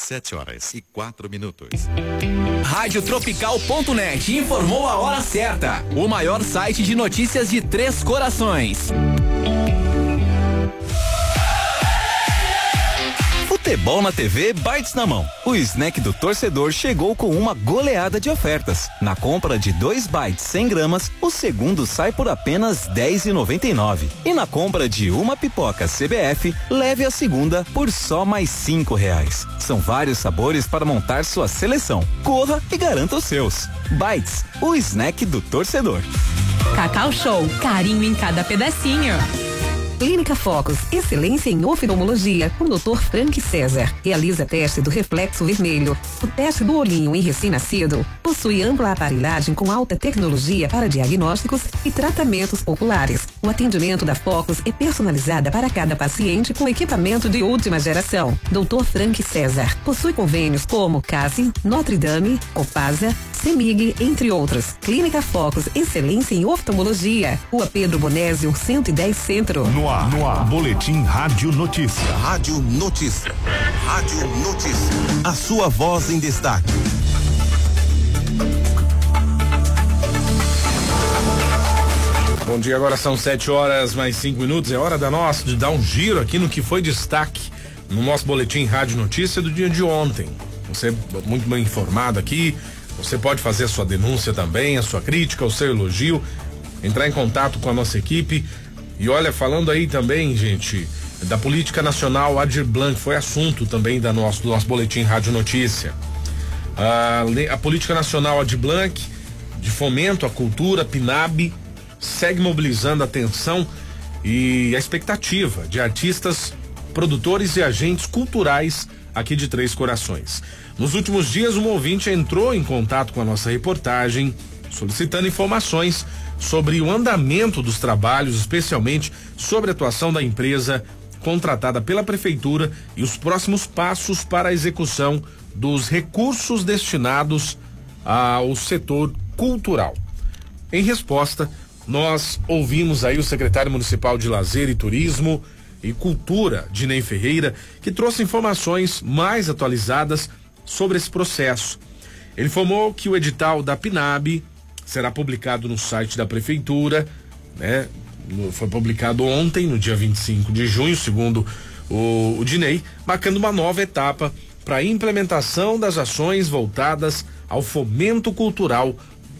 7h04. Radiotropical.net informou a hora certa. O maior site de notícias de Três Corações. Futebol na TV, Bites na mão. O snack do torcedor chegou com uma goleada de ofertas. Na compra de 2 bites 100 gramas, o segundo sai por apenas R$10,99. E na compra de uma pipoca CBF, leve a segunda por só mais R$5. São vários sabores para montar sua seleção. Corra e garanta os seus. Bites, o snack do torcedor. Cacau Show, carinho em cada pedacinho. Clínica Focus, excelência em oftalmologia, com o Dr. Frank César. Realiza teste do reflexo vermelho. O teste do olhinho em recém-nascido possui ampla aparelhagem com alta tecnologia para diagnósticos e tratamentos oculares. O atendimento da Focus é personalizada para cada paciente com equipamento de última geração. Dr. Frank César possui convênios como CASI, Notre Dame, Copasa, CEMIG, entre outros. Clínica Focus, excelência em oftalmologia. Rua Pedro Bonésio, 110 Centro. No ar. Boletim Rádio Notícia. Rádio Notícia. Rádio Notícia. A sua voz em destaque. Bom dia, agora são 7h mais 5. É hora de dar um giro aqui no que foi destaque no nosso Boletim Rádio Notícia do dia de ontem. Você é muito bem informado aqui. Você pode fazer a sua denúncia também, a sua crítica, o seu elogio, entrar em contato com a nossa equipe. E olha, falando aí também, gente, da política nacional Aldir Blanc, foi assunto também do nosso Boletim Rádio Notícia. A política nacional Aldir Blanc, de fomento à cultura, PNAB, segue mobilizando a atenção e a expectativa de artistas, produtores e agentes culturais aqui de Três Corações. Nos últimos dias, um ouvinte entrou em contato com a nossa reportagem, solicitando informações sobre o andamento dos trabalhos, especialmente sobre a atuação da empresa contratada pela prefeitura e os próximos passos para a execução dos recursos destinados ao setor cultural. Em resposta, nós ouvimos aí o secretário municipal de Lazer e Turismo e Cultura, Dinei Ferreira, que trouxe informações mais atualizadas sobre esse processo. Ele informou que o edital da PNAB será publicado no site da prefeitura, né? Foi publicado ontem, no dia 25 de junho, segundo o Dinei, marcando uma nova etapa para a implementação das ações voltadas ao fomento cultural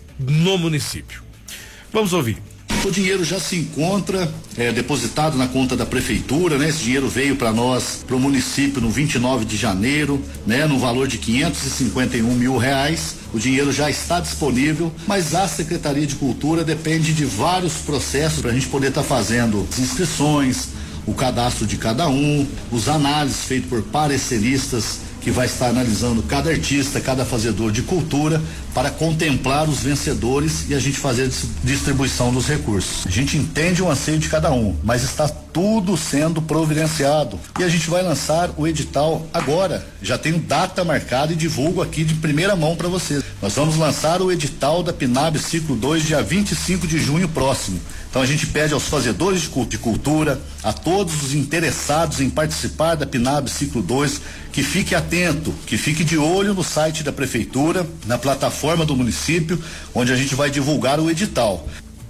no município. Vamos ouvir. O dinheiro já se encontra depositado na conta da prefeitura, né? Esse dinheiro veio para nós, para o município, no 29 de janeiro, né? No valor de R$551 mil. O dinheiro já está disponível, mas a Secretaria de Cultura depende de vários processos para a gente poder estar fazendo as inscrições, o cadastro de cada um, os análises feitos por pareceristas que vai estar analisando cada artista, cada fazedor de cultura, para contemplar os vencedores e a gente fazer a distribuição dos recursos. A gente entende o anseio de cada um, mas está tudo sendo providenciado. E a gente vai lançar o edital agora. Já tenho data marcada e divulgo aqui de primeira mão para vocês. Nós vamos lançar o edital da PNAB Ciclo 2 dia 25 de junho próximo. Então a gente pede aos fazedores de cultura, a todos os interessados em participar da PNAB Ciclo 2, que fique atento, que fique de olho no site da prefeitura, na plataforma do município, onde a gente vai divulgar o edital.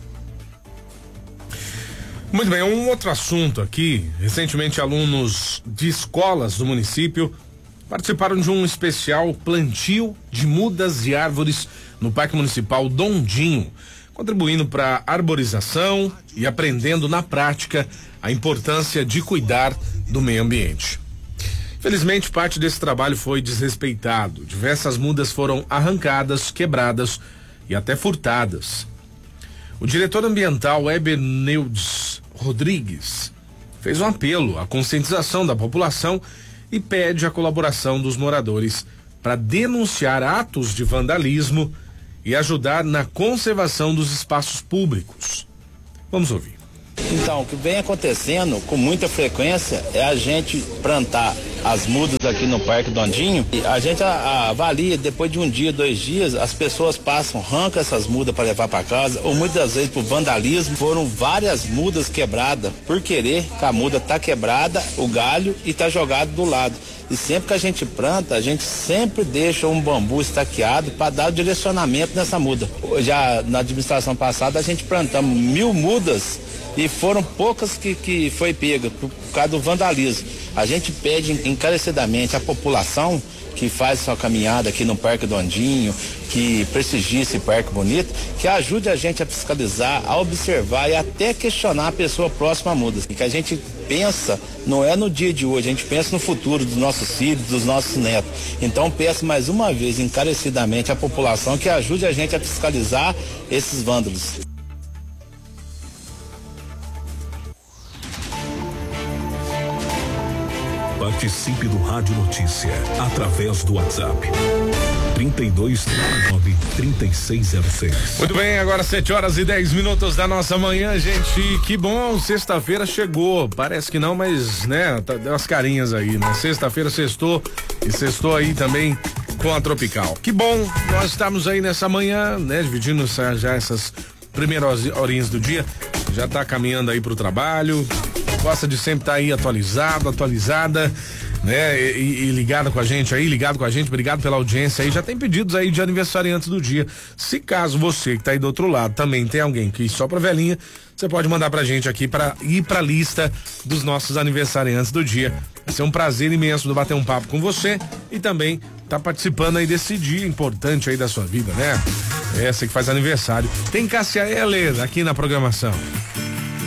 Muito bem, um outro assunto aqui. Recentemente, alunos de escolas do município participaram de um especial plantio de mudas de árvores no Parque Municipal Dondinho, contribuindo para a arborização e aprendendo na prática a importância de cuidar do meio ambiente. Felizmente, parte desse trabalho foi desrespeitado. Diversas mudas foram arrancadas, quebradas e até furtadas. O diretor ambiental Weber Neudes Rodrigues fez um apelo à conscientização da população e pede a colaboração dos moradores para denunciar atos de vandalismo e ajudar na conservação dos espaços públicos. Vamos ouvir. Então, o que vem acontecendo com muita frequência é a gente plantar as mudas aqui no Parque Dondinho e a gente avalia, depois de um dia, 2 dias, as pessoas passam, arrancam essas mudas para levar para casa, ou muitas vezes por vandalismo. Foram várias mudas quebradas por querer, que a muda tá quebrada, o galho, e tá jogado do lado. E sempre que a gente planta, a gente sempre deixa um bambu estaqueado para dar o direcionamento nessa muda. Já na administração passada, a gente plantamos 1000 mudas e foram poucas que foi pega por causa do vandalismo. A gente pede encarecidamente à população que faz sua caminhada aqui no Parque do Ondinho, que prestigia esse parque bonito, que ajude a gente a fiscalizar, a observar e até questionar a pessoa próxima a mudas. E que a gente pensa, não é no dia de hoje, a gente pensa no futuro dos nossos filhos, dos nossos netos. Então peço mais uma vez encarecidamente à população que ajude a gente a fiscalizar esses vândalos. Participe do Rádio Notícia através do WhatsApp 3239-3606. Muito bem, agora 7h10 da nossa manhã, gente. Que bom, sexta-feira chegou. Parece que não, mas né, deu as carinhas aí, né? Sexta-feira sextou e sextou aí também com a Tropical. Que bom, nós estamos aí nessa manhã, né? Dividindo já essas primeiras horinhas do dia. Já tá caminhando aí pro trabalho. Gosta de sempre estar aí atualizada, né? E ligado com a gente aí, obrigado pela audiência aí. Já tem pedidos aí de aniversariantes do dia. Se caso você que tá aí do outro lado também tem alguém que sopra velhinha, você pode mandar pra gente aqui pra ir pra lista dos nossos aniversariantes do dia. Vai ser um prazer imenso de bater um papo com você e também tá participando aí desse dia importante aí da sua vida, né? Essa que faz aniversário. Tem Cássia Eller aqui na programação.